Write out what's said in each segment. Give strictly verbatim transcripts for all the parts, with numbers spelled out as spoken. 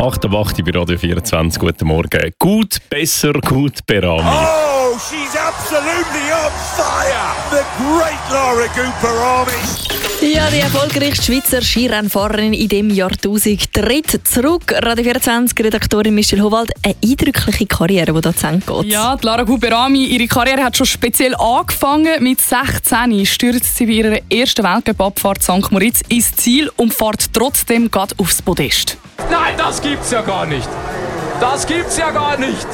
acht Uhr acht bei Radio vierundzwanzig. Guten Morgen. Gut, besser, gut, Berami. Oh, she's absolutely on fire! The great Lara Gouperami. Ja, die erfolgreichste Schweizer Skirennfahrerin in diesem Jahrtausend tritt zurück. Radio vierundzwanzig-Redaktorin Michelle Howald, eine eindrückliche Karriere, die da zu Ende geht. Ja, die Lara Gouperami, ihre Karriere hat schon speziell angefangen. Mit sechzehn stürzt sie bei ihrer ersten Weltcup-Abfahrt Sankt Moritz ins Ziel und fährt trotzdem gerade aufs Podest. Nein, das gibt's ja gar nicht. Das gibt's ja gar nicht.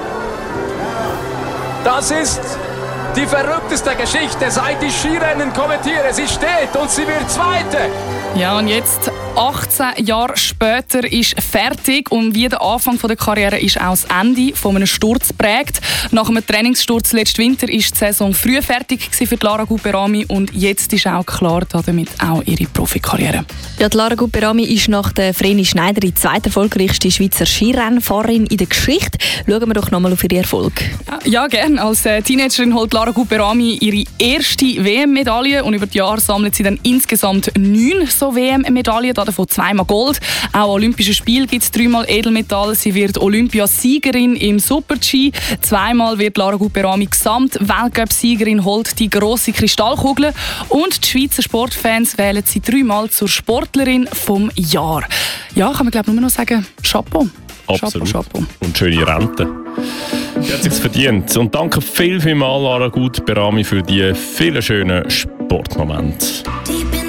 Das ist die verrückteste Geschichte, seit ich Skirennen kommentiere. Sie steht und sie wird Zweite. Ja, und jetzt, achtzehn Jahre später, ist fertig. Und wie der Anfang der Karriere ist auch das Ende von einem Sturz geprägt. Nach einem Trainingssturz letzten Winter war die Saison früh fertig für Lara Gouperami. Und jetzt ist auch klar, damit auch ihre Profikarriere. Ja, die Lara Gouperami ist nach der Vreni Schneider die zweiterfolgreichste Schweizer Skirennfahrerin in der Geschichte. Schauen wir doch nochmal auf ihren Erfolg. Ja, gerne. Als Teenagerin holt Lara Gouperami ihre erste W M-Medaille. Und über die Jahre sammelt sie dann insgesamt neun so W M-Medaillen, davon zweimal Gold. Auch Olympische Spiele gibt es dreimal Edelmetall. Sie wird Olympiasiegerin im Super-G. Zweimal wird Lara Gouperami Gesamt-Weltcup-Siegerin, holt die grosse Kristallkugel. Und die Schweizer Sportfans wählen sie dreimal zur Sportlerin vom Jahr. Ja, kann man glaube nur noch sagen, Chapeau. Absolut. Chapeau, Chapeau. Und schöne Rente. Sie hat sich's verdient. Und danke viel, viel mal, Lara Gouperami, für die vielen schönen Sportmomente.